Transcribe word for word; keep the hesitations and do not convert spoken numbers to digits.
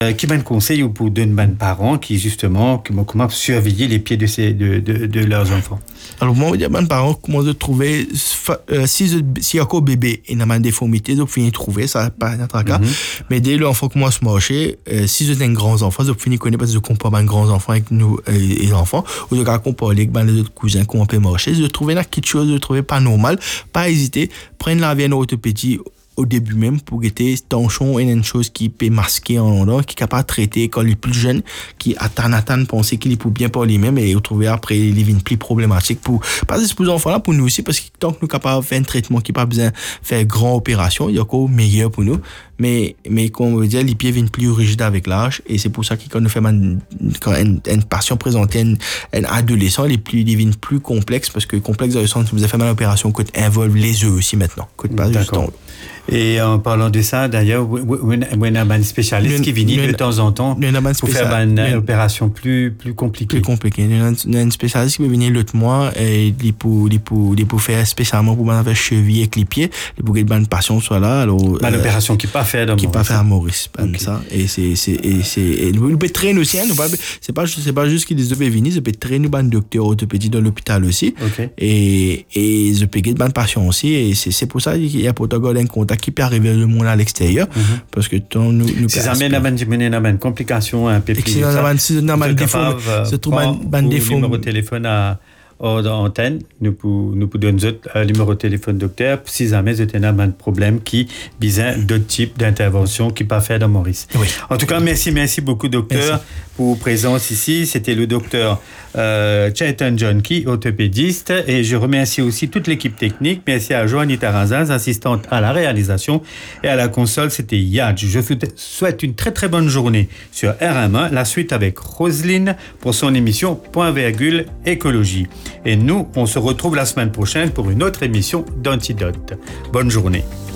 Euh, qui ben conseil pour donner ben parents qui justement comment, comment surveiller les pieds de, ces, de, de, de leurs enfants. Alors moi, il y a ben parents comment de trouver euh, si si encore bébé il n'a pas de déformité, donc finir trouver ça pas notre cas. Mm-hmm. Mais dès l'enfant commence à marcher, euh, si vous êtes un grand enfant, vous finir connaître parce que vous comparez un grand enfant avec nous euh, les enfants, ou de comparer avec ben les autres cousins comment on peut marcher, de trouver là quelque chose de trouver pas normal, pas hésiter, prendre la veine orthopédie au début même pour guetter tension et une chose qui peut masquer en endroit qui est capable de traiter quand il est plus jeune qui attend attend penser qu'il peut bien par lui-même et retrouver après les vignes plus problématiques pour pas juste pour les enfants là pour nous aussi parce que tant que nous capables de faire un traitement qui pas besoin faire grande opération il y a encore meilleur pour nous mais mais comme on veut dire les pieds viennent plus rigides avec l'âge et c'est pour ça que quand nous fait quand un, un patient présente un, un adolescent les plus les vignes plus complexes parce que complexe dans le sens où vous avez fait mal l'opération coûte involve les œufs aussi maintenant coûte pas juste en et en parlant de ça, d'ailleurs, on a un spécialiste qui vient de temps en temps pour faire une opération plus, plus compliquée. Plus compliquée. Il y a un spécialiste qui va venir l'autre mois et il pour, il pour, il pour faire spécialement pour faire cheville et les pieds, pour que une patient soit là. Alors, une euh, opération qui pas fait à Maurice. Qui pas fait à Maurice. Okay. Ça. Et c'est, c'est, et c'est, et nous peut traîner aussi, hein, nous pas, c'est pas, c'est pas juste qu'il les peut venir, ils peut traîner un docteur orthopédie dans l'hôpital aussi. Okay. Et, et ils peut gagner une patient aussi. Et c'est, c'est pour ça qu'il y a protocole un contact qui peut arriver le monde à l'extérieur mm-hmm. parce que tant nous nous si ça mène à une complication un peu plus si ça n'a pas défaut se trouve un défaut numéro de téléphone à hors d'antenne nous pour nous pour donner un numéro de téléphone docteur si jamais vous avez un problème qui besoin d'autres types d'intervention qui pas fait dans Maurice. Oui. En tout cas merci merci beaucoup docteur merci. Pour présence ici, c'était le docteur euh, Chaitan Johnky, orthopédiste, et je remercie aussi toute l'équipe technique. Merci à Joanie Tarazaz, assistante à la réalisation, et à la console, c'était Yadj. Je vous souhaite une très très bonne journée sur R M un, la suite avec Roselyne pour son émission Point Virgule Écologie. Et nous, on se retrouve la semaine prochaine pour une autre émission d'Antidote. Bonne journée.